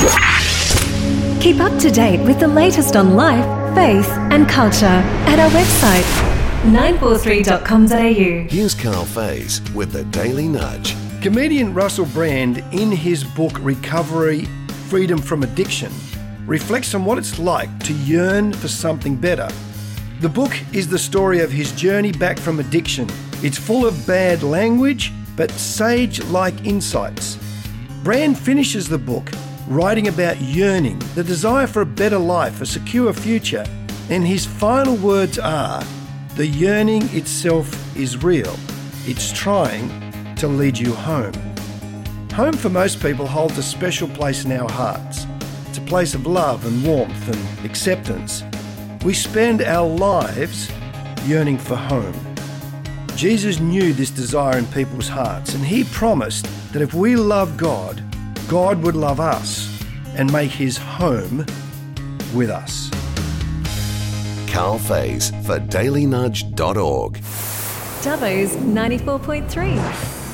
Keep up to date with the latest on life, faith and culture at our website 943.com.au. Here's Carl Faze with the Daily Nudge. Comedian Russell Brand, in his book Recovery, Freedom from Addiction, reflects on what it's like to yearn for something better. The book is the story of his journey back from addiction. It's full of bad language, but sage-like insights. Brand finishes the book writing about yearning, the desire for a better life, a secure future, and his final words are, "The yearning itself is real. It's trying to lead you home." Home for most people holds a special place in our hearts. It's a place of love and warmth and acceptance. We spend our lives yearning for home. Jesus knew this desire in people's hearts, and he promised that if we love God, God would love us and make his home with us. Carl Faze for dailynudge.org. Dubbo's 94.3.